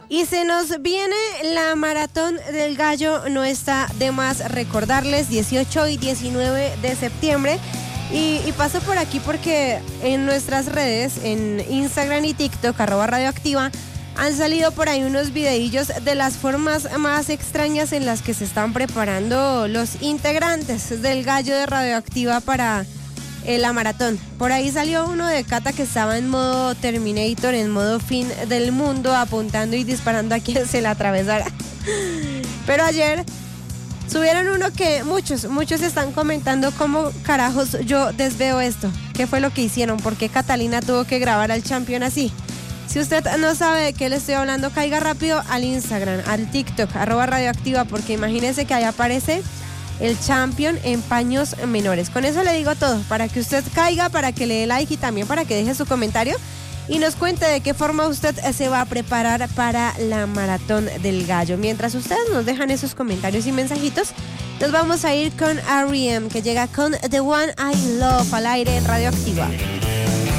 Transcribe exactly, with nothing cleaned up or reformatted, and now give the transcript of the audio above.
Y se nos viene la Maratón del Gallo, no está de más recordarles, dieciocho y diecinueve de septiembre. Y, y paso por aquí porque en nuestras redes, en Instagram y TikTok, arroba radioactiva, han salido por ahí unos videillos de las formas más extrañas en las que se están preparando los integrantes del Gallo de Radioactiva para eh, la maratón. Por ahí salió uno de Cata que estaba en modo Terminator, en modo fin del mundo, apuntando y disparando a quien se le atravesara. Pero ayer subieron uno que muchos, muchos están comentando cómo carajos yo desveo esto. ¿Qué fue lo que hicieron? ¿Por qué Catalina tuvo que grabar al champion así? Si usted no sabe de qué le estoy hablando, caiga rápido al Instagram, al TikTok, arroba radioactiva, porque imagínese que ahí aparece el champion en paños menores. Con eso le digo todo, para que usted caiga, para que le dé like y también para que deje su comentario y nos cuente de qué forma usted se va a preparar para la Maratón del Gallo. Mientras ustedes nos dejan esos comentariios y mensajitos, nos vamos a ir con R E M, que llega con The One I Love al aire en Radioactiva.